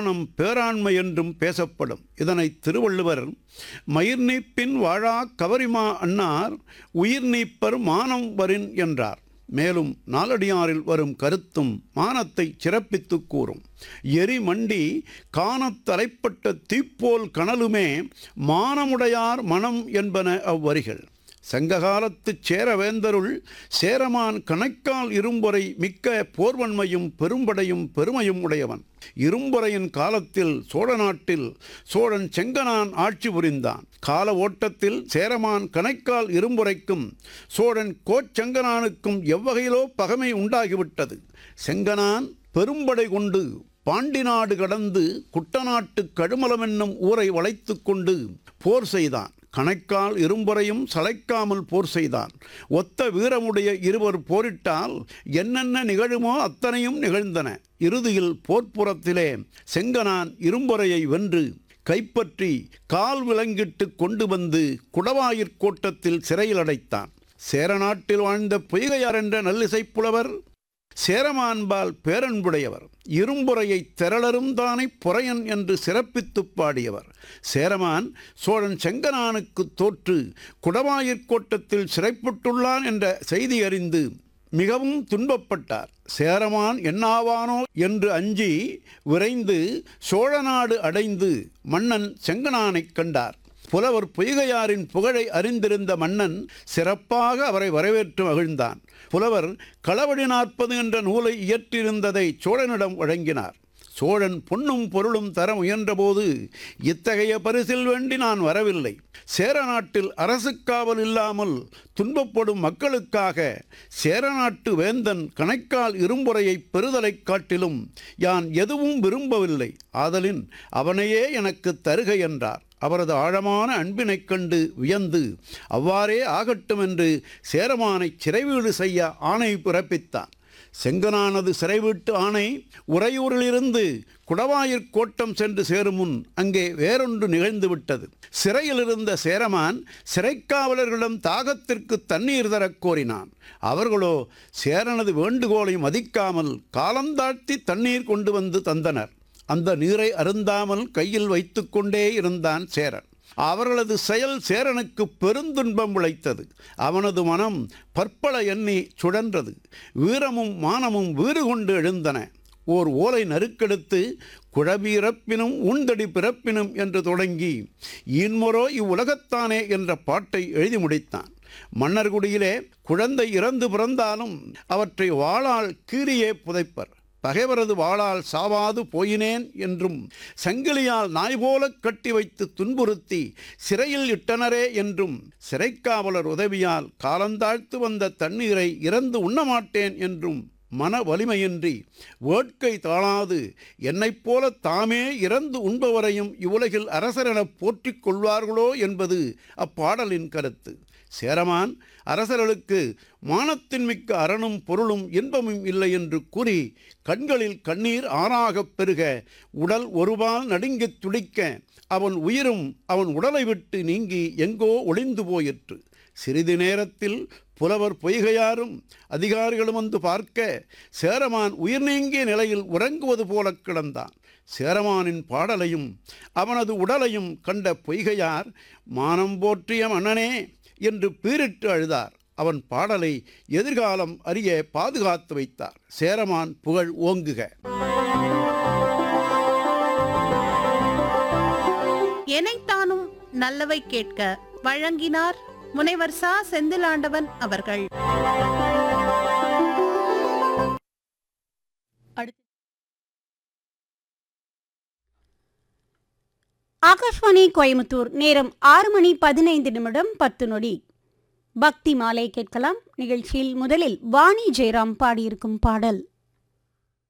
மானம் பேராண்மை என்றும் பேசப்படும். இதனை திருவள்ளுவர் மயிர் நீப்பின் வாழா கவரிமா அன்னார் உயிர் நீப்பர் மானம் வரின் என்றார். மேலும் நாலடியாரில் வரும் கருத்தும் மானத்தை சிறப்பித்து கூறும். எரி மண்டி காணத் தலைப்பட்ட தீப்போல் கனலுமே மானமுடையார் மனம் என்பன அவ்வரிகள். சங்ககாலத்துச் சேரவேந்தருள் சேரமான் கணைக்கால் இரும்பொறை மிக்க போர்வன்மையும் பெரும்படையும் பெருமையும் உடையவன். இரும்பொறையின் காலத்தில் சோழ நாட்டில் சோழன் செங்கனான் ஆட்சி புரிந்தான். கால ஓட்டத்தில் சேரமான் கணைக்கால் இரும்பொறைக்கும் சோழன் கோச்செங்கனானுக்கும் எவ்வகையிலோ பகைமை உண்டாகிவிட்டது. செங்கனான் பெரும்படை கொண்டு பாண்டி நாடு கடந்து குட்டநாட்டு கழுமலம் என்னும் ஊரை வளைத்து கொண்டு போர் செய்தான். கணைக்கால் இரும்பொறையும் சளைக்காமல் போர் செய்தான். ஒத்த வீரமுடைய இருவர் போரிட்டால் என்னென்ன நிகழுமோ அத்தனையும் நிகழ்ந்தன. இறுதியில் போர்ப்புறத்திலே செங்கனான் இரும்பொறையை வென்று கைப்பற்றி கால் விலங்கிட்டு கொண்டு வந்து குடவாயிற்கோட்டத்தில் சிறையில் அடைத்தான். சேரநாட்டில் வாழ்ந்த பொய்கையார் என்ற நல்லிசைப்புலவர் சேரமான்பால் பேரன்புடையவர். இரும்புறையை திரளரும் தானே பொறையன் என்று சிறப்பித்து பாடியவர். சேரமான் சோழன் செங்கனானுக்கு தோற்று குடவாயிற்கோட்டத்தில் சிறைப்பட்டுள்ளான் என்ற செய்தி அறிந்து மிகவும் துன்பப்பட்டார். சேரமான் என்னாவானோ என்று அஞ்சி விரைந்து சோழநாடு அடைந்து மன்னன் செங்கனானைக் கண்டார். புலவர் பொய்கையாரின் புகழை அறிந்திருந்த மன்னன் சிறப்பாக அவரை வரவேற்று மகிழ்ந்தான். புலவர் களவடி 40 என்ற நூலை இயற்றியிருந்ததை சோழனிடம் வழங்கினார். சோழன் பொன்னும் பொருளும் தர முயன்றபோது இத்தகைய பரிசில் வேண்டி நான் வரவில்லை. சேரநாட்டில் அரசு காவல் இல்லாமல் துன்பப்படும் மக்களுக்காக சேரநாட்டு வேந்தன் கணைக்கால் இரும்புறையை பெறுதலைக் காட்டிலும் யான் எதுவும் விரும்பவில்லை. ஆதலின் அவனையே எனக்கு தருக என்றார். அவரது ஆழமான அன்பினைக் கண்டு வியந்து அவ்வாறே ஆகட்டும் என்று சேரமானை சிறைவீடு செய்ய ஆணை பிறப்பித்தார். செங்கனானது சிறைவீட்டு ஆணை உறையூரிலிருந்து குடவாயிற்கோட்டம் சென்று சேரும் முன் அங்கே வேறொன்று நிகழ்ந்துவிட்டது. சிறையில் இருந்த சேரமான் சிறைக்காவலர்களிடம் தாகத்திற்கு தண்ணீர் தரக் கோரினான். அவர்களோ சேரனது வேண்டுகோளை மதிக்காமல் காலந்தாழ்த்தி தண்ணீர் கொண்டு வந்து தந்தனர். அந்த நீரை அருந்தாமல் கையில் வைத்து கொண்டே இருந்தான் சேரன். அவர்களது செயல் சேரனுக்கு பெருந்துன்பம் விளைத்தது. அவனது மனம் பற்பல எண்ணி சுழன்றது. வீரமும் மானமும் வீறு கொண்டு எழுந்தன. ஓர் ஓலை நறுக்கெடுத்து குழவி இறப்பினும் உண்டடி பிறப்பினும் என்று தொடங்கி இன்மொரோ இவ்வுலகத்தானே என்ற பாட்டை எழுதி முடித்தான். மன்னர்குடியிலே குழந்தை இறந்து பிறந்தாலும் அவற்றை வாளால் கீறியே புதைப்பர். பகைவரது வாளால் சாவாது போயினேன் என்றும் சங்கிலியால் நாய் போல கட்டி வைத்து துன்புறுத்தி சிறையில் இட்டனரே என்றும் சிறைக்காவலர் உதவியால் காலந்தாழ்த்து வந்த தண்ணீரை இறந்து உண்ணமாட்டேன் என்றும் மன வலிமையின்றி வேட்கை தாழாது என்னைப் போல தாமே இறந்து உண்பவரையும் இவ்வுலகில் அரசரெனப் போற்றிக் கொள்வார்களோ என்பது அப்பாடலின் கருத்து. சேரமான் அரசர்களுக்கு மானத்தின் மிக்க அரணும் பொருளும் இன்பமும் இல்லை என்று கூறி கண்களில் கண்ணீர் ஆறாகப் பெருக உடல் ஒருபால் நடுங்கித் துடிக்க அவன் உயிரும் அவன் உடலை விட்டு நீங்கி எங்கோ ஒளிந்து போயிற்று. சிறிது நேரத்தில் புலவர் பொய்கையாரும் அதிகாரிகளும் வந்து பார்க்க சேரமான் உயிர் நீங்கிய நிலையில் உறங்குவது போல கிடந்தான். சேரமானின் பாடலையும் அவனது உடலையும் கண்ட பொய்கையார் மானம் போற்றிய மன்னனே என்று பீரிட்டு அழுதார். அவன் பாடலை எதிர்காலம் அறிய பாதுகாத்து வைத்தார். சேரமான் புகழ் ஓங்குக. எனைத்தானும் நல்லவை கேட்க வழங்கினார் முனைவர் ச. செந்திலாண்டவன் அவர்கள். ஆகாஷ்வாணி கோயம்புத்தூர். நேரம் 6:15 பக்தி மாலை கேட்கலாம். நிகழ்ச்சியில் முதலில் வாணி ஜெயராம் பாடியிருக்கும் பாடல்.